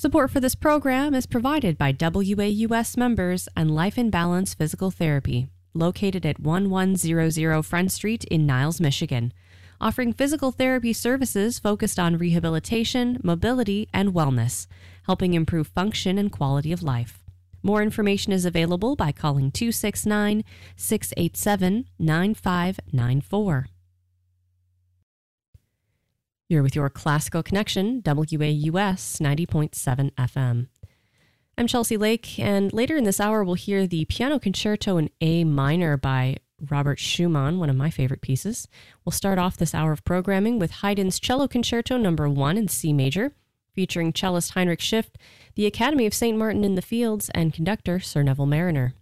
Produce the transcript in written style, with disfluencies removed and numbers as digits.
Support for this program is provided by WAUS members and Life in Balance Physical Therapy, located at 1100 Front Street in Niles, Michigan, offering physical therapy services focused on rehabilitation, mobility, and wellness, helping improve function and quality of life. More information is available by calling 269-687-9594. You're with your Classical Connection, WAUS 90.7 FM. I'm Chelsea Lake, and later in this hour we'll hear the Piano Concerto in A minor by Robert Schumann, one of my favorite pieces. We'll start off this hour of programming with Haydn's Cello Concerto No. 1 in C major, featuring cellist Heinrich Schiff, the Academy of St. Martin in the Fields, and conductor Sir Neville Marriner.